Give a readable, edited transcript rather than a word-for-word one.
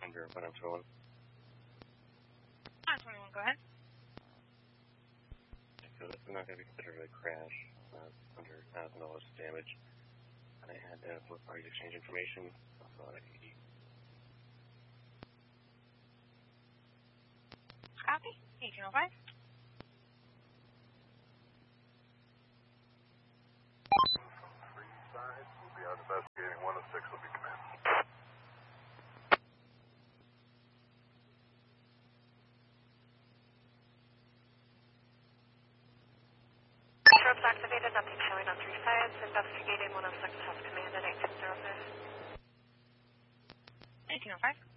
under 121. 121, go ahead. So this is not going to be considered a crash. Under $1,000 damage. I had both parties exchange information. Also, Copy. 1805. Three sides will be out investigating. 106 will be command. Tropes activated, nothing showing on three sides. Investigating 106 has command at 1805. 1805.